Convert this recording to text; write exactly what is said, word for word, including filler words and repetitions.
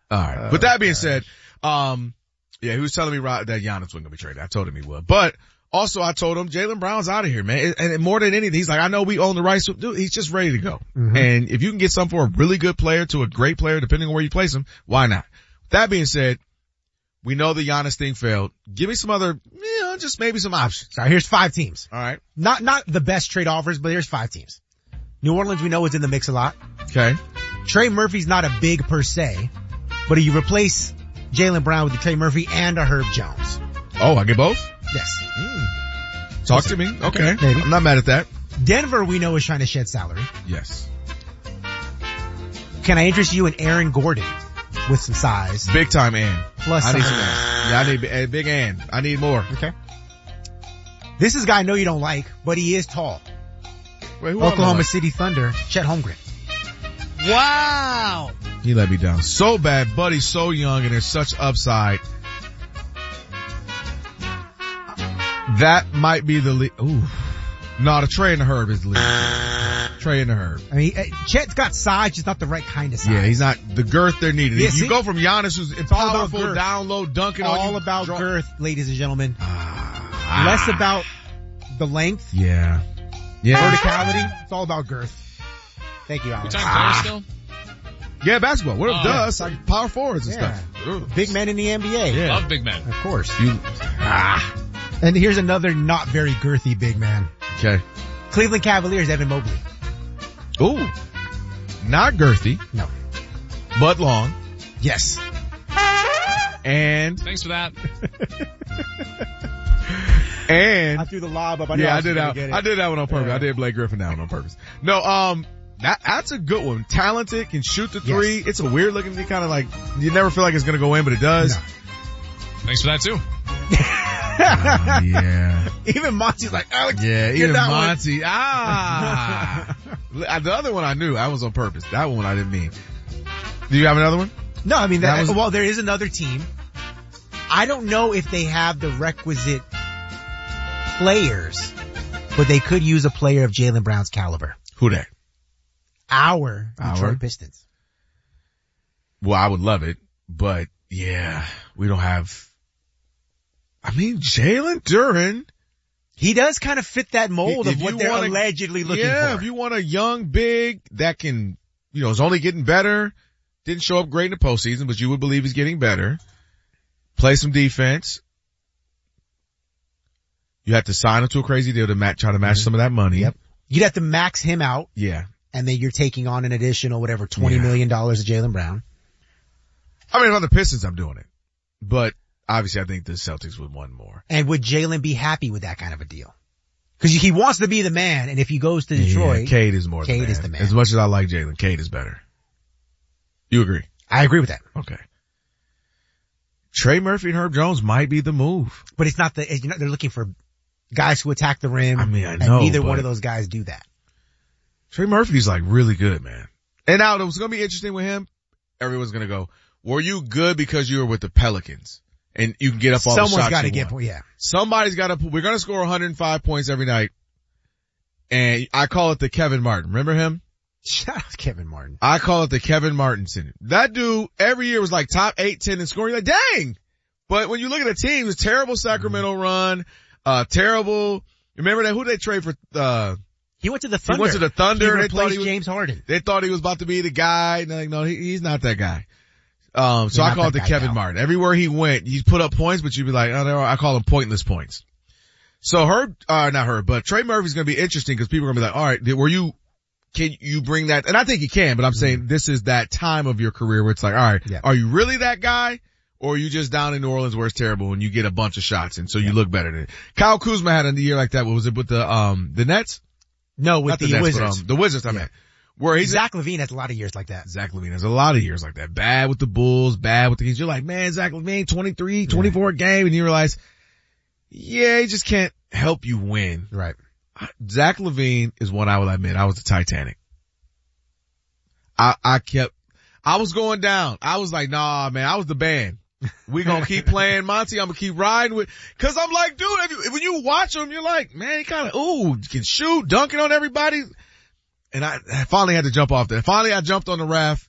All right. Oh, With that being gosh. said, um, yeah, he was telling me that Giannis wasn't going to be traded. I told him he would. But also I told him Jaylen Brown's out of here, man. And more than anything, he's like, I know we own the rights. To, dude, he's just ready to go. Mm-hmm. And if you can get something for a really good player to a great player, depending on where you place him, why not? That being said, we know the Giannis thing failed. Give me some other, you know, just maybe some options. Sorry, here's five teams. All right. Not, not the best trade offers, but here's five teams. New Orleans, we know, is in the mix a lot. Okay. Trey Murphy's not a big per se, but you replace Jaylen Brown with the Trey Murphy and a Herb Jones. Oh, I get both? Yes. Mm. Talk to me. Okay. Maybe. I'm not mad at that. Denver, we know, is trying to shed salary. Yes. Can I interest you in Aaron Gordon with some size? Big time and. Plus I need some- some and. Yeah, I need a big and. I need more. Okay. This is a guy I know you don't like, but he is tall. Wait, who Oklahoma City Thunder, Chet Holmgren. Wow. He let me down so bad. Buddy's so young and there's such upside. That might be the lead. Ooh. No, the Trey and the Herb is the lead. Trey and the Herb. I mean, uh, Chet's got size, just not the right kind of size. Yeah, he's not the girth they're needed. Yeah, If you see? go from Giannis, who's all about powerful, girth. down low, dunking on you. all about draw- girth, ladies and gentlemen. Ah. Less about the length, Yeah. Yeah. verticality. It's all about girth. Thank you, You Alex. talking Ah. players still? Yeah, basketball. What it Oh, does, like power forwards and Yeah. stuff. Ugh. Big men in the N B A. Yeah. Love big men. Of course. You, ah. And here's another not very girthy big man. Okay. Cleveland Cavaliers, Evan Mobley. Ooh. Not girthy, No. but long. Yes. And, Thanks for that. and, I threw the lob up. I knew yeah, I was did gonna that. get it. I did that one on purpose. Yeah. I did Blake Griffin that one on purpose. No, um, that, that's a good one. Talented, can shoot the three. Yes. It's a weird looking thing, kind of like, you never feel like it's gonna go in, but it does. No. Thanks for that too. Uh, yeah. Even Monty's like, Alex, Yeah, get even that one. Monty. Ah. The other one I knew. That was on purpose. That one I didn't mean. Do you have another one? No, I mean, that, That was- well, there is another team. I don't know if they have the requisite players, but they could use a player of Jaylen Brown's caliber. Who that? Our Our? Detroit Pistons. Well, I would love it, but yeah, we don't have, I mean, Jalen Duren. He does kind of fit that mold If of what you they're wanna- allegedly looking yeah, for. if you want a young big that can, you know, is only getting better, didn't show up great in the postseason, but you would believe he's getting better. Play some defense. You have to sign him to a crazy deal to match, try to match Mhm. some of that money. Yep. You'd have to max him out, Yeah. and then you're taking on an additional, whatever, twenty Yeah. million dollars of Jaylen Brown. I mean, if I'm the Pistons, I'm doing it. But obviously I think the Celtics would want more. And would Jaylen be happy with that kind of a deal? Because he wants to be the man, and if he goes to Detroit, Yeah, Cade is more the Cade man. is the man. As much as I like Jalen, Cade is better. You agree? I agree with that. Okay. Trey Murphy and Herb Jones might be the move. But it's not the, you know, they're looking for guys who attack the rim. I mean, I and know, neither one but- of those guys do that. Trey Murphy's like really good, man. And now it was going to be interesting with him. Everyone's going to go, were you good because you were with the Pelicans and you can get up all the shots Someone's got to you get, want? yeah. Somebody's got to, we're going to score one hundred five points every night. And I call it the Kevin Martin. Remember him? Shout out to Kevin Martin. I call it the Kevin Martin syndrome. That dude every year was like top eight, ten in scoring. You're like, dang. But when you look at the team, it was terrible Sacramento run, uh, terrible. Remember that? Who did they trade for? Uh, He went to the he Thunder. went to the Thunder. He They replaced thought he was, James Harden. they thought he was about to be the guy. And they're like, no, he, he's not that guy. Um, so He's I not call it that the guy Kevin now. Martin. Everywhere he went, he put up points, but you'd be like, oh, there are, I call them pointless points. So Herb, uh, not Herb, but Trey Murphy's going to be interesting because people are going to be like, all right, did, were you, can you bring that? And I think you can, but I'm saying this is that time of your career where it's like, all right, Yeah. are you really that guy? Or are you just down in New Orleans where it's terrible and you get a bunch of shots and so you look better than it? Kyle Kuzma had a year like that. What was it with the, um, the Nets? No, with Not the, Nets, Wizards. But, um, the Wizards, I Yeah. mean. Where he's Zach LaVine has a lot of years like that. Zach LaVine has a lot of years like that. Bad with the Bulls, bad with the Kings. You're like, man, Zach LaVine, twenty-three, twenty-four a game, and you realize, yeah, he just can't help you win. Right. Zach LaVine is one I will admit. I was the Titanic. I, I kept, I was going down. I was like, nah, man, I was the band. We gonna keep playing Monty. I'm gonna keep riding with, cause I'm like, dude, if you, when you watch him, you're like, man, he kind of, ooh, can shoot, dunking on everybody. And I, I finally had to jump off there. Finally, I jumped on the raft